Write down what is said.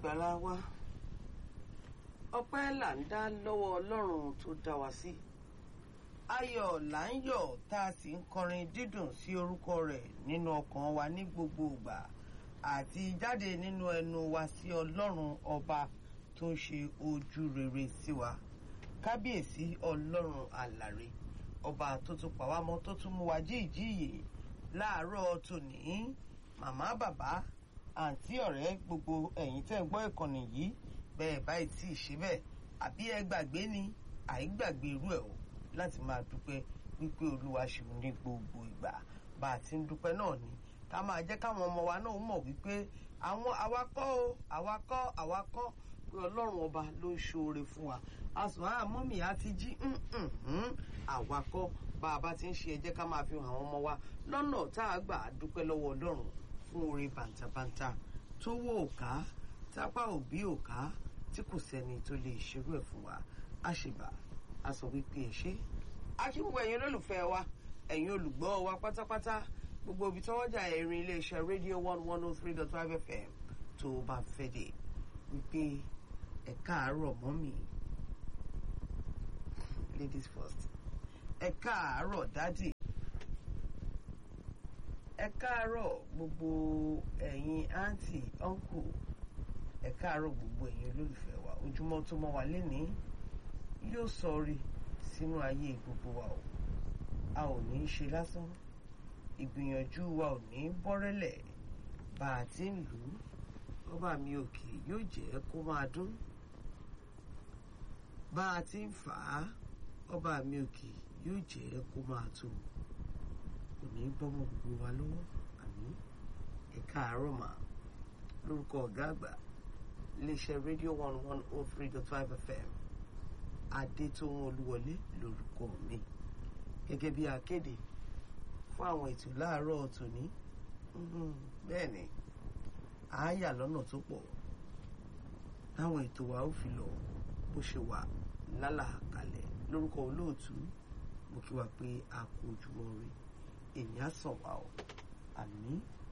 olùgbàlà wa ọpẹ́ là ń dá lọ́wọ́ Ọlọ́run tó dá wa sí ayọ̀ là ń yọ̀ tá a sì ń kọrin dídùn sí orúkọ rẹ̀ nínú ọkàn wa ní gbogbo ìgbà àti jáde nínú ẹnu wa sí Ọlọ́run ọba tó ń ṣe ojú rere sí wa kábíyèsí Ọlọ́run àlàrè ọba tó tún pa wá mọ́ tó tún mú wa jíìjíìyè láàárọ̀ tòní màmá bàbá àǹtí ọ̀rẹ́ gbogbo ẹ̀yin tẹ́ ń gbọ́ ìkànnì yìí bẹ́ẹ̀ báyìí tí ì ṣe bẹ́ẹ̀ àbí ẹ gbàgbé ni àìgbàgbé irú ẹ̀ o láti máa dúpẹ́ wípé Olúwa ṣeun ní gbogbo ìgbà bá a ti ń dúpẹ́ náà ni ká máa jẹ́ káwọn ọmọ wa náà mọ̀ wípé àwọn awakọ́ pé Ọlọ́run ọba ló ń ṣoore fún wa àsùn mọ́mì á ti jí awakọ́ bá a bá ti ń ṣe ẹ jẹ́ ká máa fi hàn àwọn ọmọ wa lọ́nà tá a gbà dúpẹ́ lọ́wọ́ Ọlọ́run fún oore bàǹtàbàǹtà tó wó òká tápá òbí òká tí kò sẹ́ni tó lè ṣerú ẹ̀ fún wa àṣìbà a sọ wípé ẹ ṣé akíwò ẹ̀yin olólùfẹ́ wa ẹ̀yin olùgbọ́ wa pátápátá gbogbo ibi tọ́wọ́jà ẹ̀rin iléeṣẹ́ rédíò 103.5 FM tó bá fẹ́ dé wípé ẹ káàárọ̀ mọ́mì ladies first ẹ káàárọ̀ dádì ẹ káàárọ̀ gbogbo ẹ̀yin àǹtí ọ̀nkù ẹ káàárọ̀ gbogbo ẹ̀yin olólùfẹ́ wa ojúmọ́ tó mọ́ wa lénìí yóò sọrí sínú ayé gbogbo wa o a ò ní í ṣe lásán ìgbìyànjú wa ò ní bọ́rẹ́lẹ̀ bá a ti ń lù ú ọba mi òkè yóò jẹ́ kó máa dún bá a ti ń fà á ọba mi òkè yóò jẹ́ kó máa tó kò ní bọ́mọ gbogbo wa lọ́wọ́ àmì ẹ káàárọ̀ mà lórúkọ ọ̀gá àgbà iléeṣẹ́ rédíò 103.5 FM Adétóhùn Olúwọlé lórúkọ mi gẹ́gẹ́ bí akéde fún àwọn ètò láàárọ̀ tòní bẹ́ẹ̀ ni àáyà lọ́nà tó pọ̀ táwọn ètò wa ó fi lọ bó ṣe wà lálàkalẹ̀ lórúkọ olóòtú mo kí wa pé a kú ojúmọ́ ire èyí á sàn wá o àmì